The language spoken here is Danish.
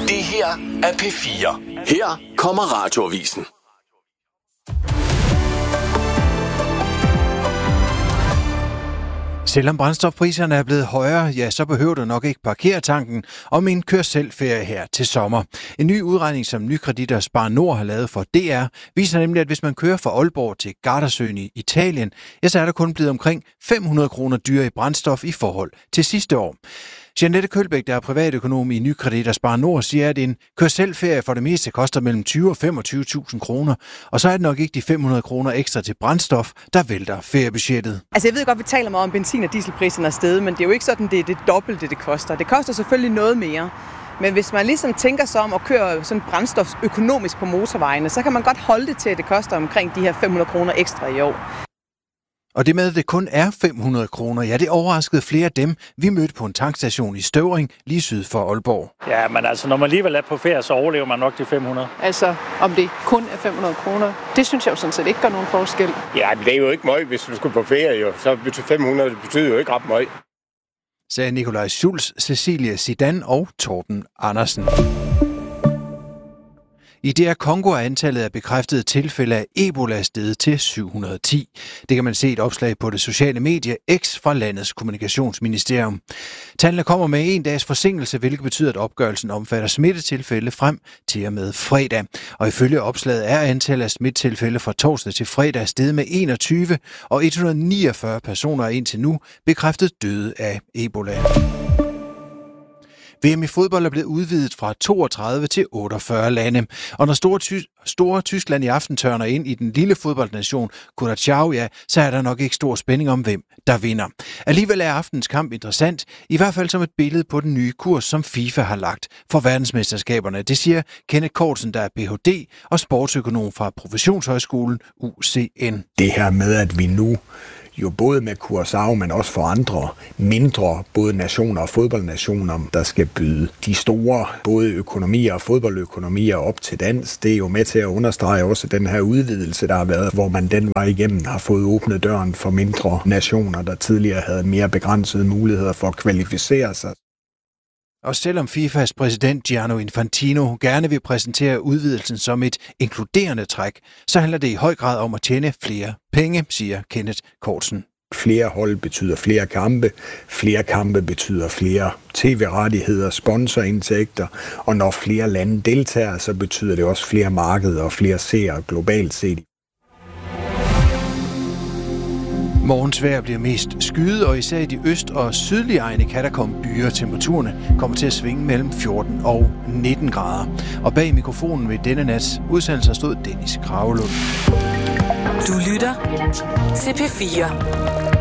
Det her er P4. Her kommer Radioavisen. Selvom brændstofpriserne er blevet højere, ja, så behøver du nok ikke parkere tanken om en kør-selv-ferie her til sommer. En ny udregning, som Nykredit og Spar Nord har lavet for DR, viser nemlig, at hvis man kører fra Aalborg til Gardasøen i Italien, ja, så er der kun blevet omkring 500 kroner dyrere i brændstof i forhold til sidste år. Jeanette Kølbæk, der er privatøkonom i Nykredit og Spar Nord, siger, at en kør-selv-ferie for det meste koster mellem 20 og 25.000 kroner, og så er det nok ikke de 500 kroner ekstra til brændstof, der vælter feriebudgettet. Altså jeg ved godt, vi taler meget om benzin- og dieselpriserne afsted, men det er jo ikke sådan, det er det dobbelte, det koster. Det koster selvfølgelig noget mere. Men hvis man ligesom tænker sig om at køre sådan brændstof økonomisk på motorvejene, så kan man godt holde det til, at det koster omkring de her 500 kroner ekstra i år. Og det med, at det kun er 500 kroner, ja, det overraskede flere af dem, vi mødte på en tankstation i Støvring, lige syd for Aalborg. Ja, men altså, når man alligevel er på ferie, så overlever man nok de 500. Altså, om det kun er 500 kroner, det synes jeg jo sådan set ikke gør nogen forskel. Ja, men det er jo ikke meget, hvis du skulle på ferie, jo. Så betyder 500, det betyder jo ikke ret meget. Sagde Nikolaj Schulz, Cecilia Zidane og Torben Andersen. I DR Congo er antallet af bekræftede tilfælde af Ebola steget til 710. Det kan man se et opslag på det sociale medie X fra landets kommunikationsministerium. Tallene kommer med en dags forsinkelse, hvilket betyder, at opgørelsen omfatter smittetilfælde frem til og med fredag. Og ifølge opslaget er antallet af smittetilfælde fra torsdag til fredag steget med 21, og 149 personer er indtil nu bekræftet døde af Ebola. VM i fodbold er blevet udvidet fra 32 til 48 lande. Og når store Tyskland i aften tørner ind i den lille fodboldnation Curaçao, ja, så er der nok ikke stor spænding om, hvem der vinder. Alligevel er aftens kamp interessant, i hvert fald som et billede på den nye kurs, som FIFA har lagt for verdensmesterskaberne. Det siger Kenneth Kortsen, der er Ph.D. og sportsøkonom fra Professionshøjskolen UCN. Det her med, at vi nu jo både med Curaçao, men også for andre mindre, både nationer og fodboldnationer, der skal byde de store, både økonomier og fodboldøkonomier op til dans. Det er jo med til at understrege også den her udvidelse, der har været, hvor man den vej igennem har fået åbnet døren for mindre nationer, der tidligere havde mere begrænsede muligheder for at kvalificere sig. Og selvom FIFAs præsident Gianni Infantino gerne vil præsentere udvidelsen som et inkluderende træk, så handler det i høj grad om at tjene flere penge, siger Kenneth Kortsen. Flere hold betyder flere kampe. Flere kampe betyder flere tv-rettigheder, sponsorindtægter. Og når flere lande deltager, så betyder det også flere markeder og flere seere globalt set. Morgens vejr bliver mest skyet, og især i de øst- og sydlige egne kan der komme byer. Temperaturerne kommer til at svinge mellem 14 og 19 grader. Og bag mikrofonen ved denne nats udsendelse stod Dennis Kragelund. Du lytter til P4.